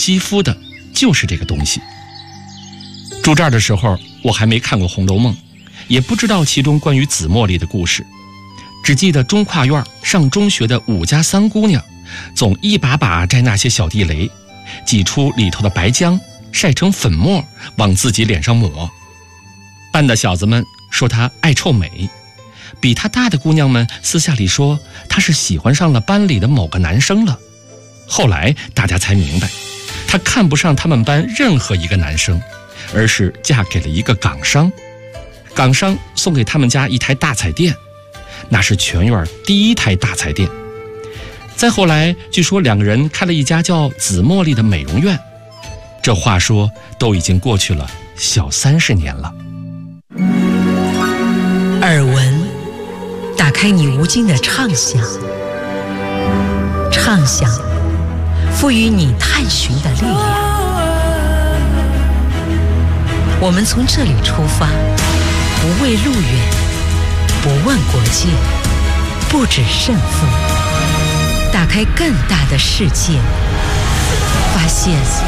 肌肤的就是这个东西。住这儿的时候，我还没看过《红楼梦》，也不知道其中关于紫茉莉的故事，只记得中跨院上中学的5家3姑娘总一把把摘那些小地雷，挤出里头的白浆，晒成粉末往自己脸上抹。班的小子们说她爱臭美，比她大的姑娘们私下里说她是喜欢上了班里的某个男生了。后来大家才明白，她看不上他们班任何一个男生，而是嫁给了一个港商。港商送给他们家一台大彩电，那是全院第1台大彩电。再后来据说2个人开了一家叫紫茉莉的美容院，这话说都已经过去了小30年了。 耳闻，打开你无尽的畅想，畅想赋予你探寻的力量。我们从这里出发，不畏路远，不问国界，不止胜负，打开更大的世界，发现